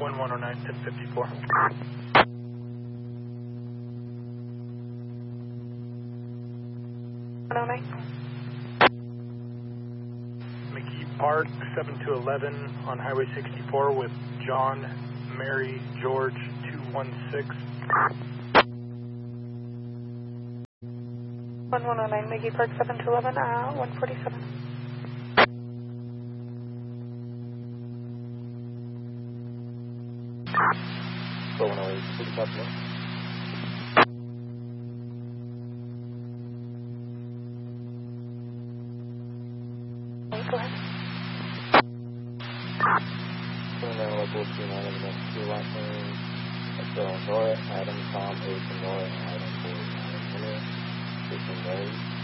1109, 1054. McGee Park, 7211 on Highway 64 with John, Mary, George, 216. 1109 McGee Park, 7211, 147. So 108, please stop there. Go ahead. Turn down local 29 in the next two last names. That's Nora, Adam, Tom, Ace, and Nora, and Adam, 4, 9, Henry, 15, Mary.